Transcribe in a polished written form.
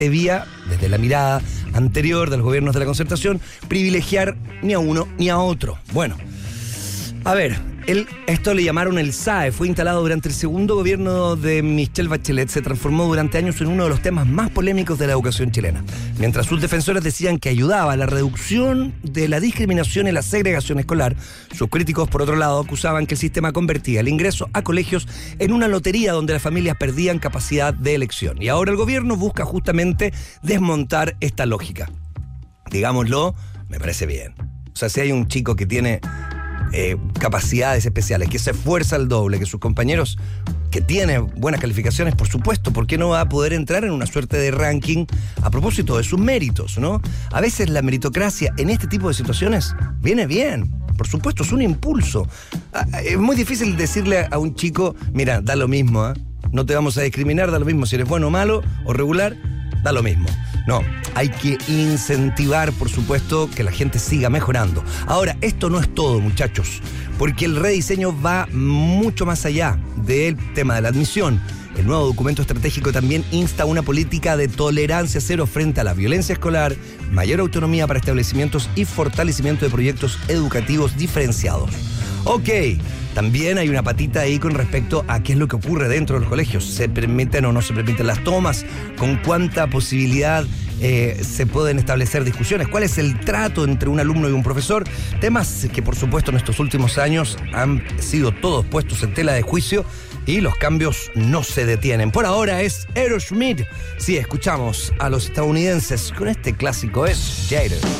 debía, desde la mirada anterior de los gobiernos de la Concertación, privilegiar ni a uno ni a otro. Bueno, a ver, esto le llamaron el SAE, fue instalado durante el segundo gobierno de Michelle Bachelet, se transformó durante años en uno de los temas más polémicos de la educación chilena. Mientras sus defensores decían que ayudaba a la reducción de la discriminación y la segregación escolar, sus críticos, por otro lado, acusaban que el sistema convertía el ingreso a colegios en una lotería donde las familias perdían capacidad de elección. Y ahora el gobierno busca justamente desmontar esta lógica. Digámoslo, me parece bien. O sea, si hay un chico que tiene capacidades especiales, que se esfuerza el doble que sus compañeros, que tiene buenas calificaciones, por supuesto, ¿por qué no va a poder entrar en una suerte de ranking a propósito de sus méritos, ¿no? A veces la meritocracia en este tipo de situaciones viene bien, por supuesto, es un impulso. Es muy difícil decirle a un chico, mira, da lo mismo, ¿eh? No te vamos a discriminar, da lo mismo si eres bueno o malo o regular, da lo mismo. No, hay que incentivar, por supuesto, que la gente siga mejorando. Ahora, esto no es todo, muchachos, porque el rediseño va mucho más allá del tema de la admisión. El nuevo documento estratégico también insta una política de tolerancia cero frente a la violencia escolar, mayor autonomía para establecimientos y fortalecimiento de proyectos educativos diferenciados. Ok, también hay una patita ahí con respecto a qué es lo que ocurre dentro de los colegios. ¿Se permiten o no se permiten las tomas? ¿Con cuánta posibilidad se pueden establecer discusiones? ¿Cuál es el trato entre un alumno y un profesor? Temas que, por supuesto, en estos últimos años han sido todos puestos en tela de juicio y los cambios no se detienen. Por ahora es Aerosmith. Sí, escuchamos a los estadounidenses con este clásico, es Jaded.